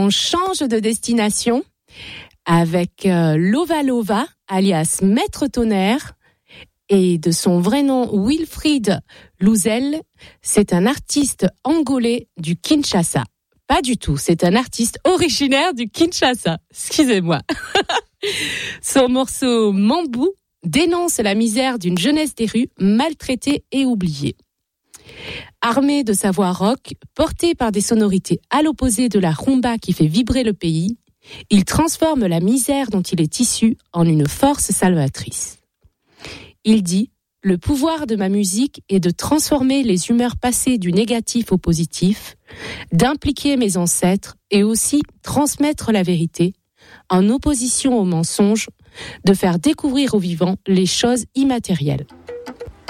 On change de destination avec Lova Lova, alias Maître Tonnerre, et de son vrai nom Wilfried Louzel. C'est un artiste angolais du Kinshasa. Pas du tout, c'est un artiste originaire du Kinshasa. Excusez-moi. Son morceau Mambou dénonce la misère d'une jeunesse des rues maltraitée et oubliée. Armé de sa voix rock, porté par des sonorités à l'opposé de la rumba qui fait vibrer le pays, il transforme la misère dont il est issu en une force salvatrice. Il dit « Le pouvoir de ma musique est de transformer les humeurs passées du négatif au positif, d'impliquer mes ancêtres et aussi transmettre la vérité, en opposition aux mensonges, de faire découvrir aux vivants les choses immatérielles. »